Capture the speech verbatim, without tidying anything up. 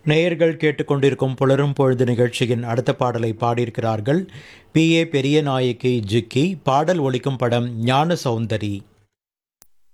நேயர்கள் கேட்டுக்கொண்டிருக்கும் புலரும் பொழுது நிகழ்ச்சியின் அடுத்த பாடலை பாடியிருக்கிறார்கள் பி ஏ பெரிய நாயகி ஜிக்கி. பாடல் ஒலிக்கும் படம் ஞான சௌந்தரி.